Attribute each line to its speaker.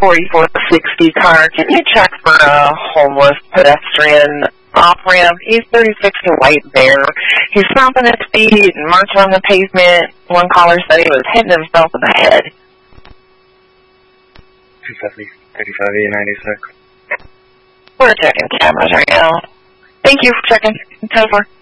Speaker 1: 4460 car. Can you check for a homeless pedestrian off-ramp? He's 36 in White Bear. He's stomping his feet and marching on the pavement. One caller said he was hitting himself in the head.
Speaker 2: 270, 35E96.
Speaker 1: We're checking cameras right now. Thank you for checking. It's over.